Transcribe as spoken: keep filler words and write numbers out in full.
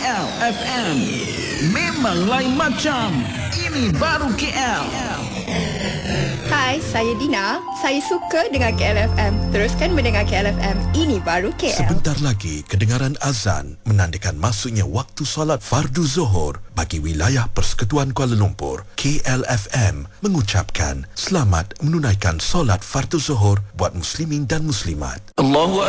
L F M. Memang lain macam. Ini baru K L. Hai, saya Dina. Saya suka dengar K L F M. Teruskan mendengar K L F M. Ini baru K L. Sebentar lagi, kedengaran azan menandakan masuknya waktu solat fardu Zuhur bagi wilayah Persekutuan Kuala Lumpur. K L F M mengucapkan selamat menunaikan solat fardu Zuhur buat muslimin dan muslimat. Allahu